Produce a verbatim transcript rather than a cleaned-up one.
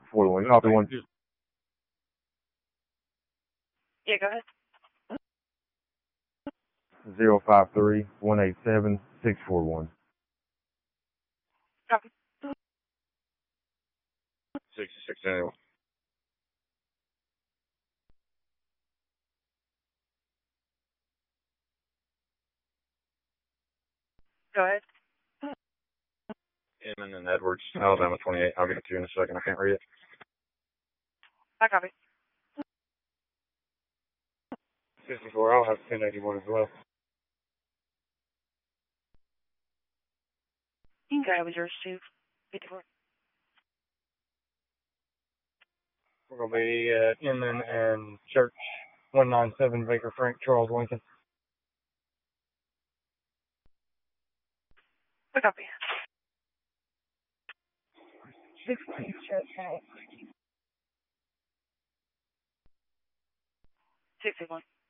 four one. Copy one. Yeah, go ahead. Zero five three one eight seven six four one. Copy. Six six zero. Go ahead. Inman and Edwards, Alabama twenty-eight. I'll get it to you in a second. I can't read it. I copy. fifty-four. I'll have ten eighty-one as well. You can go ahead with yours too. fifty-four. We're going to be at Inman and Church, one ninety-seven Baker Frank, Charles Lincoln. I copy. sixty-one.